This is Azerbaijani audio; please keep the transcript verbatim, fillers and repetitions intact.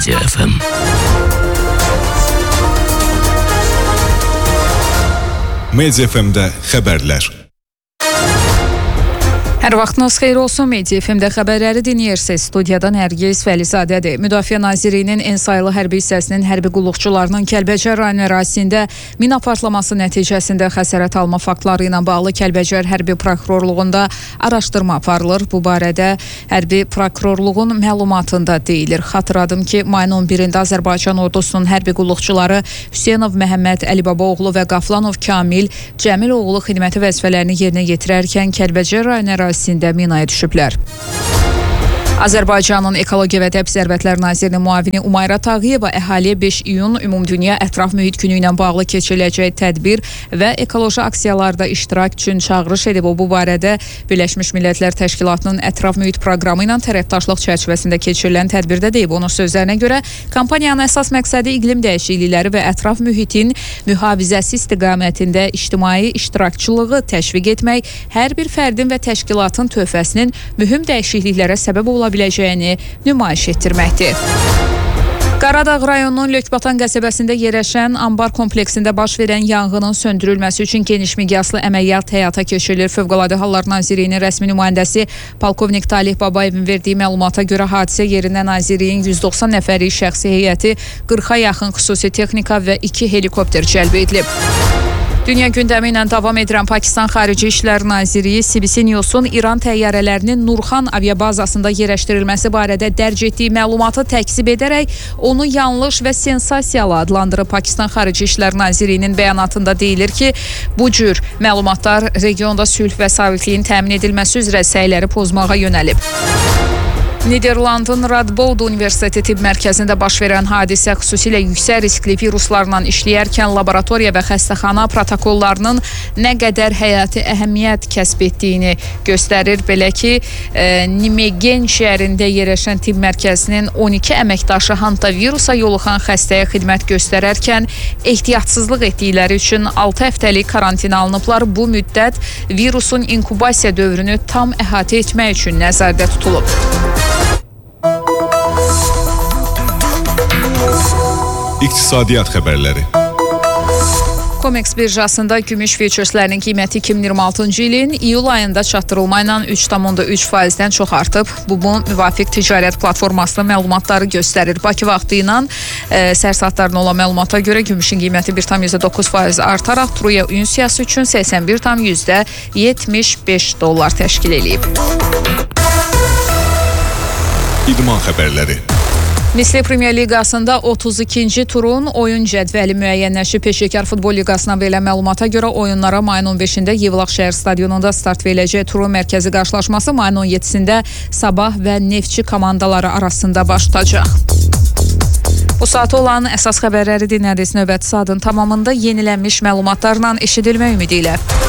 Media F M. Media F M-də xəbərlər. Hər vaxtınız xeyir olsun. Media F M-də xəbərləri dinləyirsiniz. Studiyadan Nərgiz Vəlizadədir. Müdafiə Nazirliyinin en saylı hərbi hissəsinin hərbi qulluqçularının Kəlbəcər rayon ərazisində mina partlaması nəticəsində xəsarət alma faktları ilə bağlı Kəlbəcər hərbi prokurorluğunda araşdırma aparılır. Bu barədə hərbi prokurorluğun məlumatında deyilir. Xatırladım ki, mayın on birində Azərbaycan ordusunun hərbi qulluqçuları Hüseynov Məhəmməd Əlibabaoğlu və Qaflanov Kamil Cəmiloğlu xidməti vəzifələrini yerinə yetirərkən Kəlbəcər rayon ərazisində ərazisində minaya düşüblər. Azərbaycanın Ekologiya və Təbii Sərvətlər Nazirliyinin müavini Umayra Tağıyeva əhaliyə beş iyun Ümumdünya Ətraf Mühit Günü ilə bağlı keçiriləcək tədbir və ekoloji aksiyalarda iştirak üçün çağırış edib. O, bu barədə Birləşmiş Millətlər Təşkilatının Ətraf Mühit proqramı ilə tərəfdaşlıq çərçivəsində keçirilən tədbirdə deyib. Onun sözlərinə görə kampaniyanın əsas məqsədi iqlim dəyişiklikləri və ətraf mühitin mühafizəsi istiqamətində ictimai iştirakçılığı təşviq etmək, hər bir fərdin və təşkilatın töhfəsinin mühüm dəyişikliklərə səbəb ola biləcəyini nümayiş etdirməkdir. Qaradağ rayonunun Lökbatan qəsəbəsində yerləşən ambar kompleksində baş verən yanğının söndürülməsi üçün geniş miqyaslı əməliyyat həyata keçirilir. Fövqəladə Hallar Nazirliyinin rəsmi nümayəndəsi Polkovnik Talih Babayevin verdiyi məlumata görə hadisə yerinə Nazirliyin yüz doxsan nəfərlik şəxsi heyəti, qırxa yaxın xüsusi texnika və iki helikopter cəlb edilib. Dünya gündəmi ilə davam edirən Pakistan Xarici İşlər Nazirliyi C B C News-un İran təyyarələrinin Nurxan aviabazasında yerləşdirilməsi barədə dərc etdiyi məlumatı təkzib edərək onu yanlış və sensasiyalı adlandırıb. Pakistan Xarici İşlər Nazirliyinin bəyanatında deyilir ki, bu cür məlumatlar regionda sülh və sabitliyin təmin edilməsi üzrə səyləri pozmağa yönəlib. Niderlandın Radboud Universiteti Tibb Mərkəzində baş verən hadisə xüsusilə yüksək riskli viruslarla işləyərkən laboratoriya və xəstəxana protokollarının nə qədər həyati əhəmiyyət kəsb etdiyini göstərir. Belə ki, e, Nimegen şəhərində yerləşən tibb mərkəzinin on iki əməkdaşı hantavirusa yoluxan xəstəyə xidmət göstərərkən ehtiyatsızlıq etdikləri üçün altı həftəlik karantin alınıblar. Bu müddət virusun inkubasiya dövrünü tam əhatə etmək üçün nəzərdə tutulub. İqtisadiyyat xəbərləri. Comex birjasında gümüş fütureslərinin qiyməti iki min iyirmi altıncı ilin iyul ayında çatdırılma ilə üç tam üç faizdən çox artıb. Bu, bu müvafiq ticarət platformasının məlumatları göstərir. Bakı vaxtı ilə e, səhər saatlarına olan məlumata görə gümüşün qiyməti bir tam doqquz faiz artaraq Truya ünsiyası üçün səksən bir tam yetmiş beş dollar təşkil edib. İdman xəbərləri. Misli Premyer Liqasında otuz ikinci turun oyun cədvəli müəyyənləşib. Peşəkar Futbol Liqasına verilən məlumata görə oyunlara mayın on beşində Yevlax şəhər stadionunda start veriləcək. Turun mərkəzi qarşılaşması mayın on yeddisində Sabah və Neftçi komandaları arasında baş tutacaq. Bu saat olan əsas xəbərləri dinlədiniz. Növbəti saatın tamamında yenilənmiş məlumatlarla eşidilmək ümidi ilə.